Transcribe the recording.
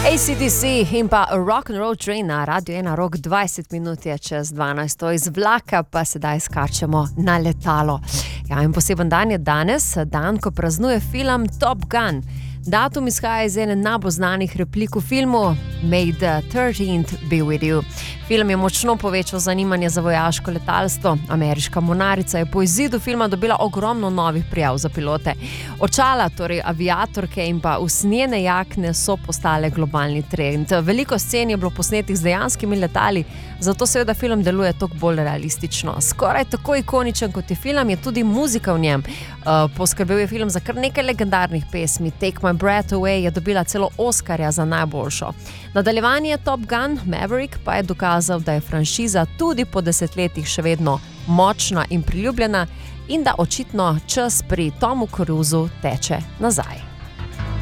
AC/DC in pa Rock and Roll Train na Radio 1 Rock, 20 minut je čez 12. Iz vlaka pa sedaj skačemo na letalo. Ja, in poseben dan je danes, dan, ko praznuje film Top Gun. Datum izhaja iz ene najbolj znanih replik v filmu May the 13th be with you. Film je močno povečal zanimanje za vojaško letalstvo. Ameriška mornarica je po izidu filma dobila ogromno novih prijav za pilote. Očala, torej aviatorke in pa usnjene jakne so postale globalni trend. Veliko scen je bilo posnetih z dejanskimi letali, zato seveda film deluje toliko bolj realistično. Skoraj tako ikoničen kot je film, je tudi muzika v njem. Poskrbel je film za kar nekaj legendarnih pesmi. Take My Breath Away je dobila celo Oskarja za najboljšo. Nadaljevanje Top Gun Maverick pa je dokazal, da je franšiza tudi po desetletjih še vedno močna in priljubljena in da očitno čas pri Tomu Cruisu teče nazaj.